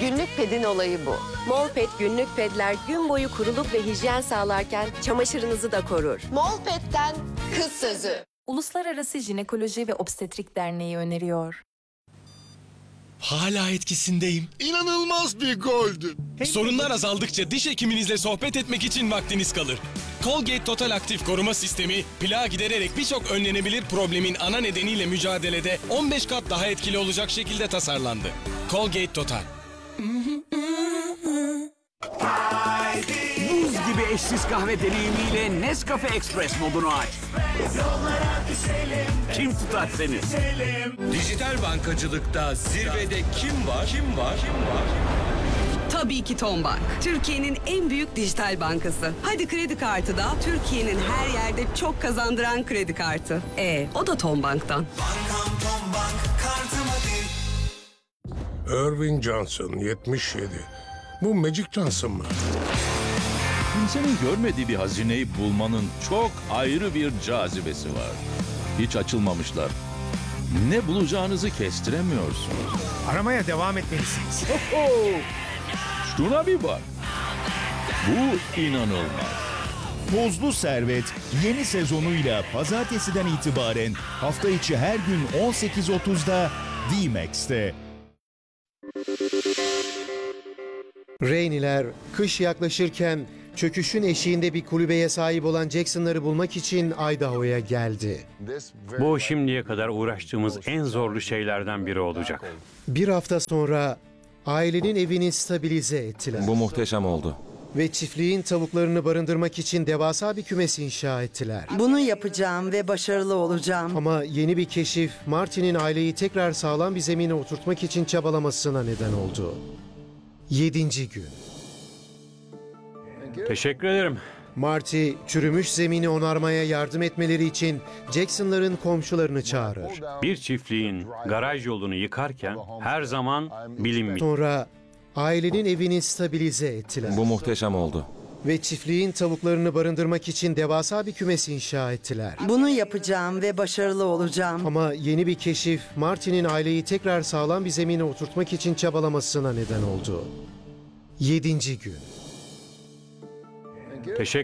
Günlük pedin olayı bu. Molpet günlük pedler gün boyu kuruluk ve hijyen sağlarken çamaşırınızı da korur. Molpet'ten kız sözü. Uluslararası Jinekoloji ve Obstetrik Derneği öneriyor. Hala etkisindeyim. İnanılmaz bir goldü. Sorunlar azaldıkça diş hekiminizle sohbet etmek için vaktiniz kalır. Colgate Total Aktif Koruma Sistemi, plağı gidererek birçok önlenebilir problemin ana nedeniyle mücadelede 15 kat daha etkili olacak şekilde tasarlandı. Colgate Total. Buz gibi eşsiz kahve deneyimiyle Nescafe Express modunu aç. Kim tutar seni? Dijital bankacılıkta zirvede kim var? Tabii ki Tombank. Türkiye'nin en büyük dijital bankası. Hadi kredi kartı da Türkiye'nin her yerde çok kazandıran kredi kartı. O da Tombank'tan. Irving Johnson 77. Bu Magic Johnson mı? Kimsenin görmediği bir hazineyi bulmanın çok ayrı bir cazibesi var. Hiç açılmamışlar. Ne bulacağınızı kestiremiyorsunuz. Aramaya devam etmelisiniz. Şuna bir bak. Bu inanılmaz. Tozlu Servet yeni sezonuyla pazartesiden itibaren hafta içi her gün 18.30'da D-Max'te. Rainey'ler kış yaklaşırken çöküşün eşiğinde bir kulübeye sahip olan Jackson'ları bulmak için Idaho'ya geldi. Bu şimdiye kadar uğraştığımız en zorlu şeylerden biri olacak. Bir hafta sonra ailenin evini stabilize ettiler. Bu muhteşem oldu. Ve çiftliğin tavuklarını barındırmak için devasa bir kümes inşa ettiler. Bunu yapacağım ve başarılı olacağım. Ama yeni bir keşif Marty'nin aileyi tekrar sağlam bir zemine oturtmak için çabalamasına neden oldu. 7. gün. Teşekkür ederim. Marty, çürümüş zemini onarmaya yardım etmeleri için Jackson'ların komşularını çağırır. Bir çiftliğin garaj yolunu yıkarken her zaman bilinmiyor. Sonra ailenin evini stabilize ettiler. Bu muhteşem oldu. Ve çiftliğin tavuklarını barındırmak için devasa bir kümes inşa ettiler. Bunu yapacağım ve başarılı olacağım. Ama yeni bir keşif Marty'nin aileyi tekrar sağlam bir zemine oturtmak için çabalamasına neden oldu. 7. gün. Teşekkür